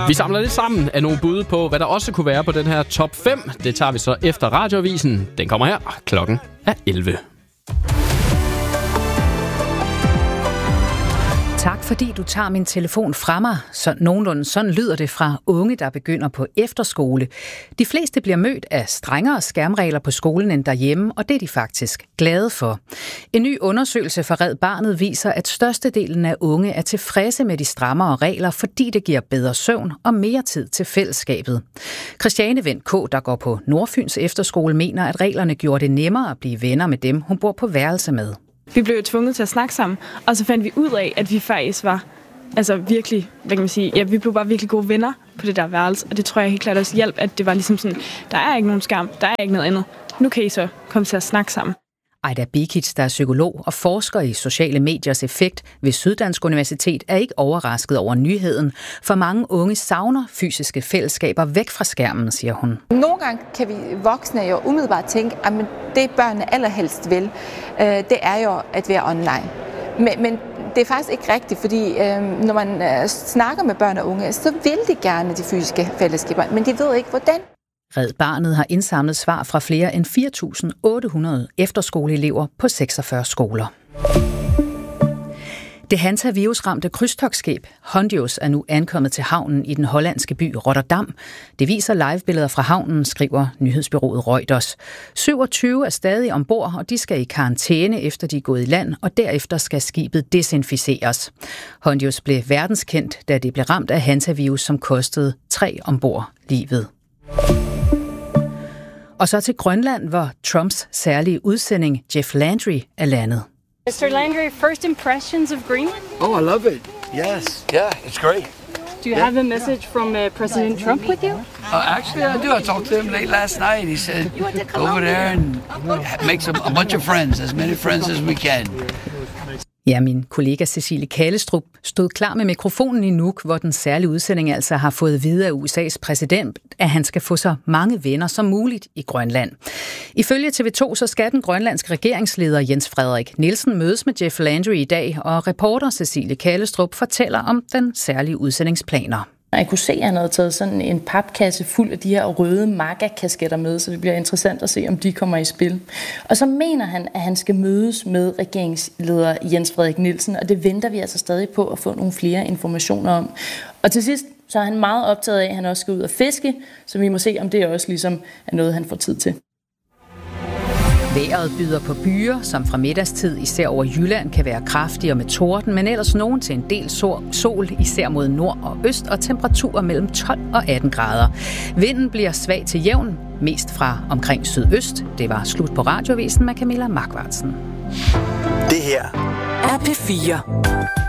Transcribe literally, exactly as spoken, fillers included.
Vi samler lidt sammen af nogle bud på, hvad der også kunne være på den her top fem. Det tager vi så efter radioavisen. Den kommer her. Klokken er elleve. Tak fordi du tager min telefon fra mig. Så nogenlunde sådan lyder det fra unge, der begynder på efterskole. De fleste bliver mødt af strengere skærmregler på skolen end derhjemme, og det er de faktisk glade for. En ny undersøgelse fra Red Barnet viser, at størstedelen af unge er tilfredse med de strammere regler, fordi det giver bedre søvn og mere tid til fællesskabet. Christiane Wendt K., der går på Nordfyns efterskole, mener, at reglerne gjorde det nemmere at blive venner med dem, hun bor på værelse med. Vi blev jo tvunget til at snakke sammen, og så fandt vi ud af, at vi faktisk var altså virkelig, hvad kan man sige, ja, vi blev bare virkelig gode venner på det der værelse, og det tror jeg helt klart også hjalp, at det var ligesom sådan, der er ikke nogen skam, der er ikke noget andet. Nu kan I så komme til at snakke sammen. Ejda Bikic, der er psykolog og forsker i sociale mediers effekt ved Syddansk Universitet, er ikke overrasket over nyheden, for mange unge savner fysiske fællesskaber væk fra skærmen, siger hun. Nogle gange kan vi voksne jo umiddelbart tænke, at det børnene allerhelst vil, det er jo at være online. Men, men det er faktisk ikke rigtigt, fordi når man snakker med børn og unge, så vil de gerne de fysiske fællesskaber, men de ved ikke hvordan. Red Barnet har indsamlet svar fra flere end fire tusind otte hundrede efterskoleelever på seksogfyrre skoler. Det hantavirusramte krydstogtskib Hondius er nu ankommet til havnen i den hollandske by Rotterdam. Det viser livebilleder fra havnen, skriver nyhedsbureauet Reuters. syvogtyve er stadig ombord, og de skal i karantæne efter de er gået i land, og derefter skal skibet desinficeres. Hondius blev verdenskendt, da det blev ramt af hantavirus, som kostede tre ombord livet. Og så til Grønland, hvor Trumps særlige udsending Jeff Landry er landet. mister Landry, first impressions of Greenland? Oh, I love it. Yes, yeah, it's great. Do you yeah. have a message from uh, President Trump with you? Uh, actually, I do. I talked to him late last night. He said, go over there and make some, a bunch of friends, as many friends as we can. Ja, min kollega Cecilie Kalestrup stod klar med mikrofonen i Nuuk, hvor den særlige udsending altså har fået at vide af U S A's præsident, at han skal få så mange venner som muligt i Grønland. Ifølge T V to så skal den grønlandske regeringsleder Jens Frederik Nielsen mødes med Jeff Landry i dag, og reporter Cecilie Kalestrup fortæller om den særlige udsendingsplaner. Jeg kunne se, at han havde taget sådan en papkasse fuld af de her røde MAGA-kasketter med, så det bliver interessant at se, om de kommer i spil. Og så mener han, at han skal mødes med regeringsleder Jens Frederik Nielsen, og det venter vi altså stadig på at få nogle flere informationer om. Og til sidst så er han meget optaget af, at han også skal ud og fiske, så vi må se, om det også ligesom er noget, han får tid til. Vejret byder på byer, som fra middagstid især over Jylland kan være kraftigere med torden, men ellers nogen til en del sol, især mod nord og øst, og temperaturer mellem tolv og atten grader. Vinden bliver svag til jævn, mest fra omkring sydøst. Det var slut på radioavisen med Camilla Markvartsen. Det her er P fire.